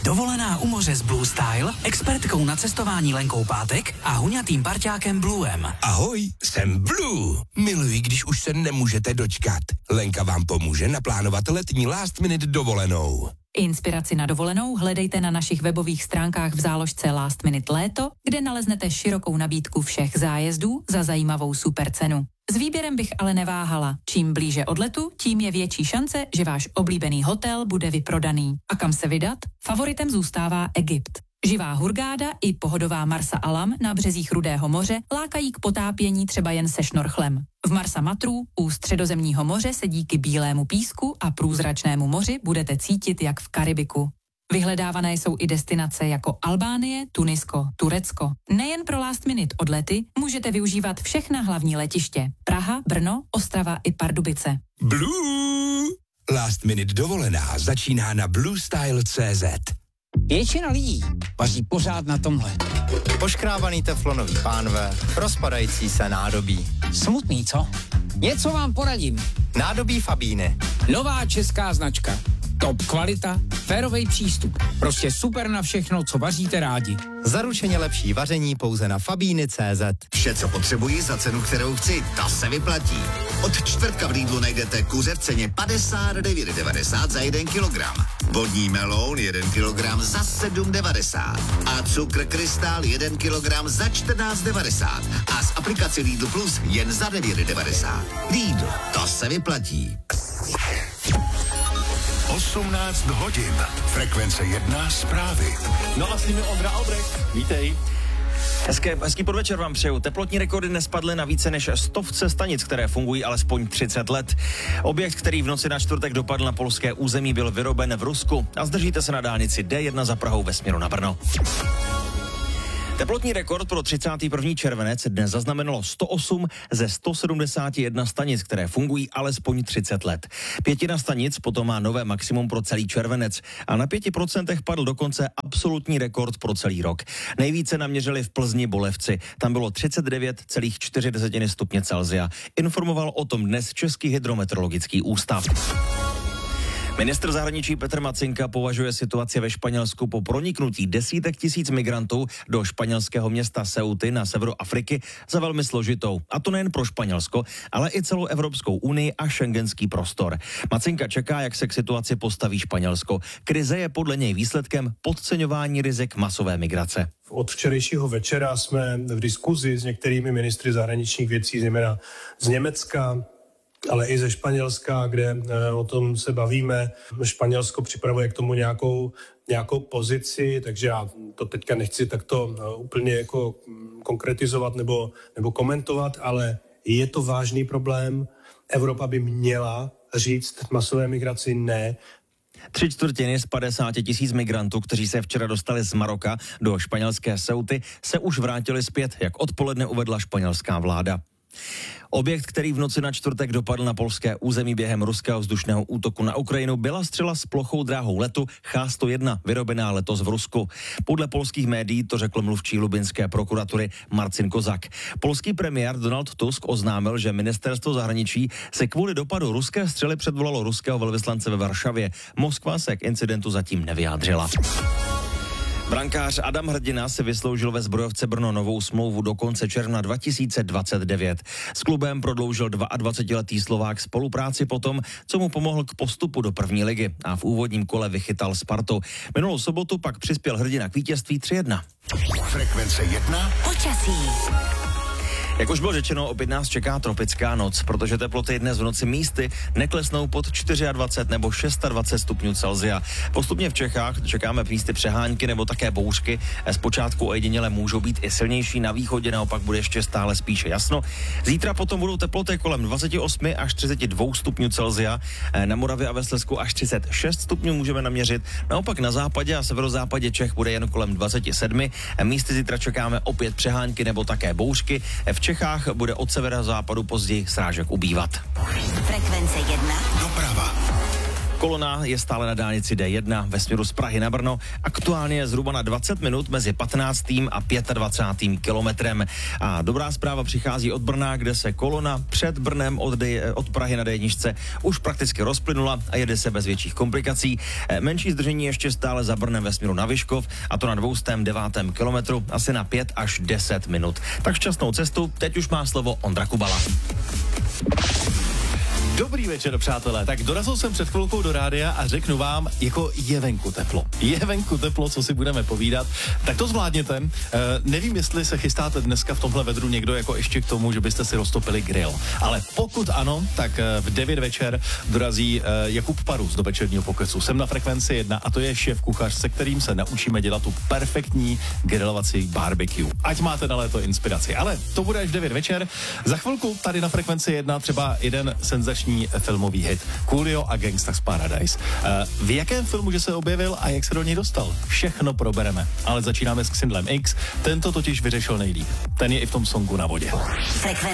Dovolená u moře s Blue Style, expertkou na cestování Lenkou Pátek a huňatým parťákem Bluem. Ahoj, jsem Blue. Miluji, když už se nemůžete dočkat. Lenka vám pomůže naplánovat letní last minute dovolenou. Inspiraci na dovolenou hledejte na našich webových stránkách v záložce Last Minute Léto, kde naleznete širokou nabídku všech zájezdů za zajímavou super cenu. S výběrem bych ale neváhala. Čím blíže odletu, tím je větší šance, že váš oblíbený hotel bude vyprodaný. A kam se vydat? Favoritem zůstává Egypt. Živá hurgáda i pohodová Marsa Alam na březích Rudého moře lákají k potápění třeba jen se šnorchlem. V Marsa Matru u Středozemního moře se díky bílému písku a průzračnému moři budete cítit jak v Karibiku. Vyhledávané jsou i destinace jako Albánie, Tunisko, Turecko. Nejen pro last minute odlety můžete využívat všechna hlavní letiště. Praha, Brno, Ostrava i Pardubice. Blue! Last minute dovolená začíná na bluestyle.cz. Většina lidí vaří pořád na tomhle. Poškrábaný teflonový pánve, rozpadající se nádobí. Smutný, co? Něco vám poradím. Nádobí Fabíny. Nová česká značka. Top kvalita, férovej přístup. Prostě super na všechno, co vaříte rádi. Zaručeně lepší vaření pouze na Fabíny.cz. Vše, co potřebuji za cenu, kterou chci, ta se vyplatí. Od čtvrtka v Lidlu najdete kuře v ceně 59,90 za 1 kilogram. Vodní meloun 1 kilogram za 7,90. A cukr krystál 1 kilogram za 14,90. A z aplikace Lidl Plus jen za 9,90. Lidl, to se vyplatí. 18 hodin. Frekvence 1 zprávy. No a s nimi Ondra Albrecht. Vítej. Hezký podvečer vám přeju. Teplotní rekordy nespadly na více než 100 stanic, které fungují alespoň 30 let. Objekt, který v noci na čtvrtek dopadl na polské území, byl vyroben v Rusku a zdržíte se na dálnici D1 za Prahou ve směru na Brno. Teplotní rekord pro 31. červenec dnes zaznamenalo 108 ze 171 stanic, které fungují alespoň 30 let. Pětina stanic potom má nové maximum pro celý červenec a na 5% padl dokonce absolutní rekord pro celý rok. Nejvíce naměřili v Plzni Bolevci, tam bylo 39,4 stupně Celsia. Informoval o tom dnes Český hydrometeorologický ústav. Ministr zahraničí Petr Macinka považuje situaci ve Španělsku po proniknutí desítek tisíc migrantů do španělského města Ceuty na severu Afriky za velmi složitou. A to nejen pro Španělsko, ale i celou Evropskou unii a šengenský prostor. Macinka čeká, jak se k situaci postaví Španělsko. Krize je podle něj výsledkem podceňování rizik masové migrace. Od včerejšího večera jsme v diskuzi s některými ministry zahraničních věcí, zejména z Německa, ale i ze Španělska, kde o tom se bavíme. Španělsko připravuje k tomu nějakou pozici, takže já to teďka nechci takto úplně jako konkretizovat nebo komentovat, ale je to vážný problém. Evropa by měla říct masové migraci ne. 3/4 z 50 tisíc migrantů, kteří se včera dostali z Maroka do španělské Ceuty, se už vrátili zpět, jak odpoledne uvedla španělská vláda. Objekt, který v noci na čtvrtek dopadl na polské území během ruského vzdušného útoku na Ukrajinu, byla střela s plochou dráhou letu Ch-101, vyrobená letos v Rusku. Podle polských médií to řekl mluvčí lubinské prokuratury Marcin Kozak. Polský premiér Donald Tusk oznámil, že ministerstvo zahraničí se kvůli dopadu ruské střely předvolalo ruského velvyslance ve Varšavě. Moskva se k incidentu zatím nevyjádřila. Brankář Adam Hrdina si vysloužil ve Zbrojovce Brno novou smlouvu do konce června 2029. S klubem prodloužil 22letý Slovák spolupráci potom, co mu pomohl k postupu do první ligy a v úvodním kole vychytal Spartu. Minulou sobotu pak přispěl Hrdina k vítězství 3-1. Frekvence 1. Počasí. Jak už bylo řečeno, opět nás čeká tropická noc, protože teploty dnes v noci místy neklesnou pod 24 nebo 26 stupňů Celsia. Postupně v Čechách čekáme místy přehánky nebo také bouřky. Zpočátku ojediněle můžou být i silnější, na východě naopak bude ještě stále spíše jasno. Zítra potom budou teploty kolem 28 až 32 stupňů Celsia. Na Moravě a ve Slezsku až 36 stupňů můžeme naměřit. Naopak na západě a severozápadě Čech bude jen kolem 27. Místy zítra čekáme opět přehánky nebo také bouřky. V Čechách bude od severozápadu později srážek ubývat. Frekvence 1. Doprava. Kolona je stále na dálnici D1 ve směru z Prahy na Brno. Aktuálně je zhruba na 20 minut mezi 15. a 25. kilometrem. A dobrá zpráva přichází od Brna, kde se kolona před Brnem od Prahy na D1 už prakticky rozplynula a jede se bez větších komplikací. Menší zdržení ještě stále za Brnem ve směru na Vyškov, a to na 209. kilometru asi na 5 až 10 minut. Tak šťastnou cestu, teď už má slovo Ondra Kubala. Dobrý večer, přátelé. Tak dorazil jsem před chvilkou do rádia a řeknu vám, jako je venku teplo. Je venku teplo, co si budeme povídat. Tak to zvládněte. Nevím, jestli se chystáte dneska v tomhle vedru někdo jako ještě k tomu, že byste si roztopili grill. Ale pokud ano, tak v 9 večer dorazí Jakub Parus do večerního pokecu. Jsem na Frekvenci 1 a to je šéf kuchař, se kterým se naučíme dělat tu perfektní grilovací barbecue. Ať máte na léto inspiraci. Ale to bude až v 9 večer. Za chvilku tady na Frekvenci 1 třeba jeden senzační filmový hit. Coolio a Gangsta's Paradise. V jakém filmu že se objevil a jak se do něj dostal? Všechno probereme. Ale začínáme s Xindlem X. Tento totiž vyřešil nejlíp. Ten je i v tom songu Na vodě. Frekvence